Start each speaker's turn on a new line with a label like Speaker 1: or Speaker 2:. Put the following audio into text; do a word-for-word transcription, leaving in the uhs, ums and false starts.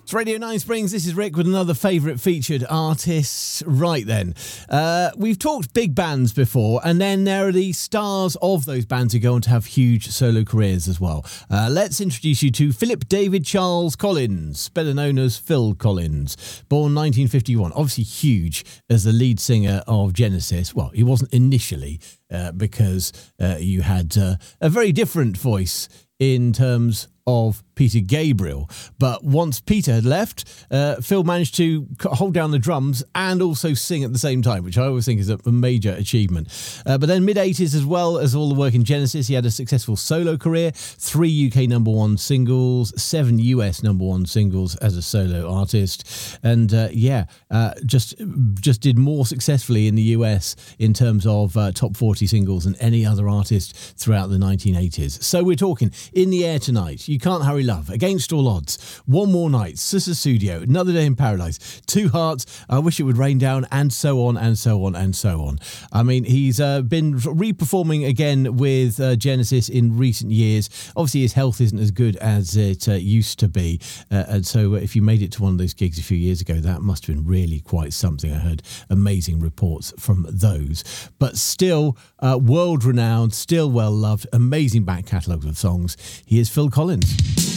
Speaker 1: It's Radio nine Springs. This is Rick with another favourite featured artists. Right then, uh, we've talked big bands before, and then there are the stars of those bands who go on to have huge solo careers as well. Uh, let's introduce you to Philip David Charles Collins, better known as Phil Collins, born nineteen fifty-one. Obviously huge as the lead singer of Genesis. Well, he wasn't initially uh, because uh, you had uh, a very different voice in terms of Peter Gabriel. But once Peter had left, uh, Phil managed to hold down the drums and also sing at the same time, which I always think is a, a major achievement. Uh, but then mid-eighties, as well as all the work in Genesis, he had a successful solo career, three U K number one singles, seven U S number one singles as a solo artist. And uh, yeah, uh, just just did more successfully in the U S in terms of uh, top forty singles than any other artist throughout the nineteen eighties. So we're talking In the Air Tonight, You Can't Hurry Love, Against All Odds, One More Night, Sister Studio, Another Day in Paradise, Two Hearts, I Wish It Would Rain Down, and so on and so on and so on. I mean, he's uh, been re-performing again with uh, Genesis in recent years. Obviously, his health isn't as good as it uh, used to be. Uh, and so if you made it to one of those gigs a few years ago, that must have been really quite something. I heard amazing reports from those. But still, uh, world-renowned, still well-loved, amazing back catalogue of songs. He is Phil Collins.